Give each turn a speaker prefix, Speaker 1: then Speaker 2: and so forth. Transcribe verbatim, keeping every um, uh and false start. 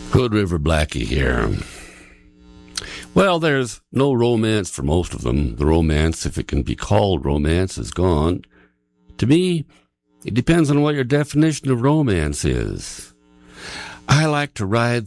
Speaker 1: Hood River Blackie here. Well, there's no romance for most of them. The romance, if it can be called romance, is gone. To me, it depends on what your definition of romance is. I like to ride